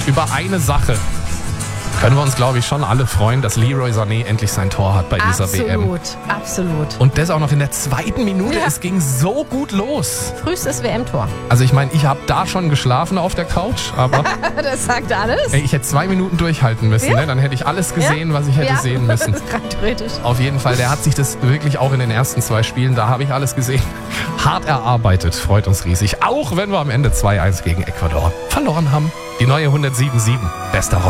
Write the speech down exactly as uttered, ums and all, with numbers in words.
über eine Sache können wir uns, glaube ich, schon alle freuen, dass Leroy Sané endlich sein Tor hat bei dieser absolut, W M. Absolut, absolut. Und das auch noch in der zweiten Minute. Ja. Es ging so gut los. Frühestes W M-Tor. Also ich meine, ich habe da schon geschlafen auf der Couch, aber Das sagt alles. ey, ich hätte zwei Minuten durchhalten müssen. Ja. Ne? Dann hätte ich alles gesehen, Ja. was ich hätte Ja. sehen müssen. Rein theoretisch. Auf jeden Fall, der hat sich das wirklich auch in den ersten zwei Spielen, da habe ich alles gesehen, hart erarbeitet. Freut uns riesig. Auch wenn wir am Ende zwei eins gegen Ecuador verloren haben. Die neue hundertsieben Komma sieben. Bester Rock.